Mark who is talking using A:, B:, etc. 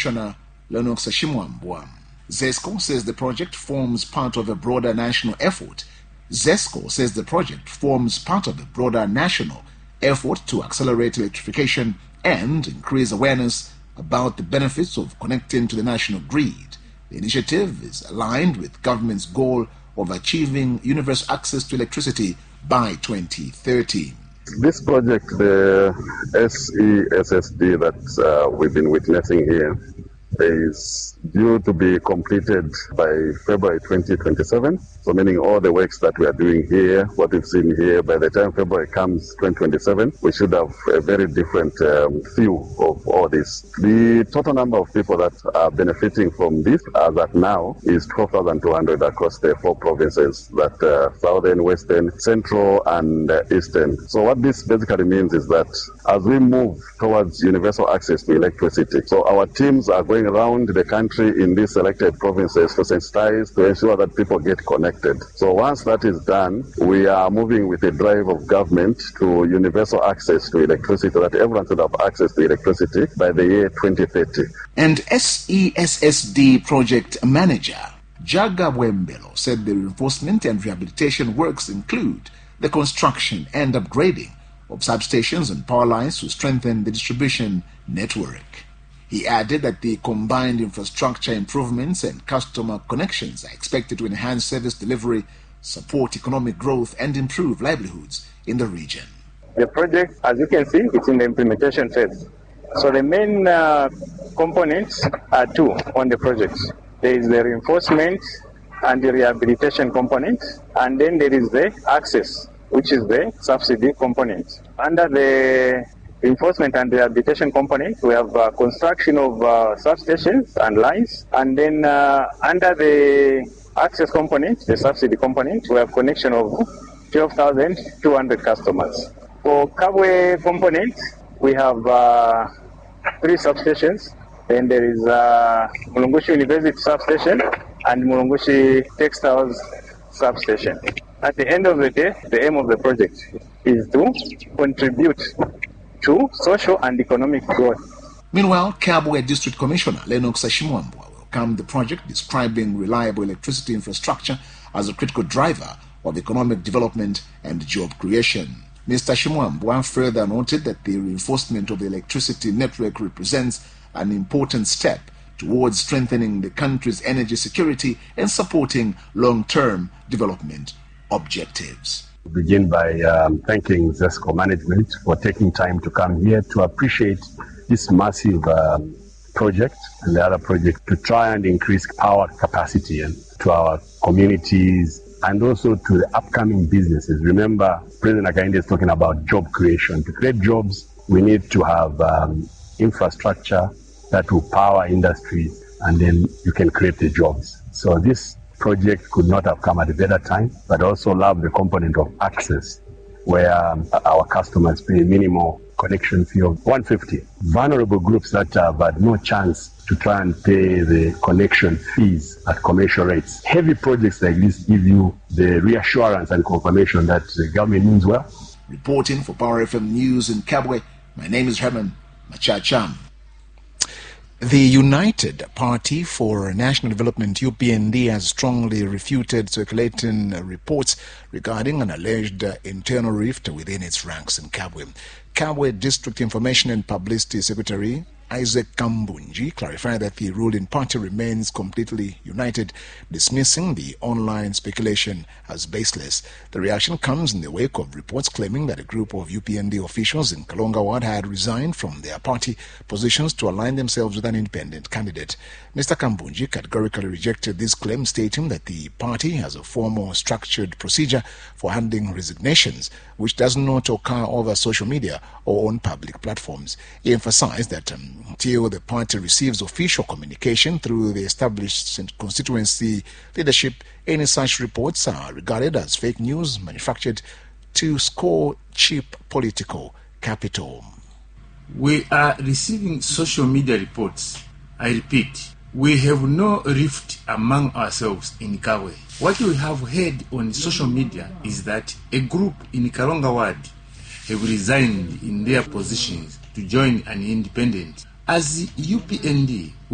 A: Commissioner Lennox Shimwambwa. ZESCO says the project forms part of a broader national effort. ZESCO says the project forms part of a broader national effort to accelerate electrification and increase awareness about the benefits of connecting to the national grid. The initiative is aligned with government's goal of achieving universal access to electricity by 2030.
B: This project, the SESSD that we've been witnessing here, is due to be completed by February 2027. So meaning all the works that we are doing here, what we've seen here, by the time February comes 2027, we should have a very different view of all this. The total number of people that are benefiting from this as at now is 12,200 across the 4 provinces, that southern, western, central and eastern. So what this basically means is that as we move towards universal access to electricity, so our teams are going around the country in these selected provinces to sensitize, to ensure that people get connected. So once that is done, we are moving with a drive of government to universal access to electricity, that everyone should have access to electricity by the year 2030.
A: And SESSD project manager Jaga Wembelo said the reinforcement and rehabilitation works include the construction and upgrading of substations and power lines to strengthen the distribution network. He added that the combined infrastructure improvements and customer connections are expected to enhance service delivery, support economic growth, and improve livelihoods in the region.
C: The project, as you can see, it's in the implementation phase. So the main components are 2 on the project. There is the reinforcement and the rehabilitation component, and then there is the access, which is the subsidy component. Under the reinforcement and rehabilitation component, we have construction of substations and lines, and then under the access component, the subsidy component, we have connection of 12,200 customers. For Kabwe component, we have 3 substations. Then there is Mulungushi University substation and Mulungushi Textiles substation. At the end of the day, the aim of the project is to contribute to social and economic growth.
A: Meanwhile, Kabwe District Commissioner Lennox Shimwambwa welcomed the project, describing reliable electricity infrastructure as a critical driver of economic development and job creation. Mr. Shimwambwa further noted that the reinforcement of the electricity network represents an important step towards strengthening the country's energy security and supporting long-term development objectives.
D: Begin by thanking ZESCO management for taking time to come here to appreciate this massive project and the other project to try and increase power capacity and to our communities and also to the upcoming businesses. Remember, President Hakainde is talking about job creation. To create jobs, we need to have infrastructure that will power industries, and then you can create the jobs. So this project could not have come at a better time, but also love the component of access, where our customers pay a minimal connection fee of 150. Vulnerable groups that have had no chance to try and pay the connection fees at commercial rates. Heavy projects like this give you the reassurance and confirmation that the government means well.
A: Reporting for Power FM News in Kabwe, my name is Herman Machacham. The United Party for National Development, UPND, has strongly refuted circulating reports regarding an alleged internal rift within its ranks in Kabwe. Kabwe District Information and Publicity Secretary Isaac Kambunji clarified that the ruling party remains completely united, dismissing the online speculation as baseless. The reaction comes in the wake of reports claiming that a group of UPND officials in Kalonga Ward had resigned from their party positions to align themselves with an independent candidate. Mr. Kambunji categorically rejected this claim, stating that the party has a formal structured procedure for handling resignations, which does not occur over social media or on public platforms. He emphasized that until the party receives official communication through the established constituency leadership, any such reports are regarded as fake news manufactured to score cheap political capital.
E: We are receiving social media reports. I repeat, we have no rift among ourselves in Kabwe. What we have heard on social media is that a group in Kalonga Ward have resigned in their positions to join an independent. As UPND,